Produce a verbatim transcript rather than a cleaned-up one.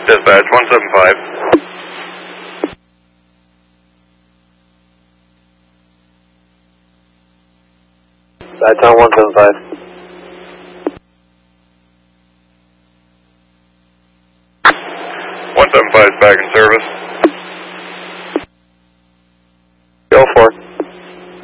Dispatch, one seven five. Baton one seven five. one seven five is back in service. Go for it.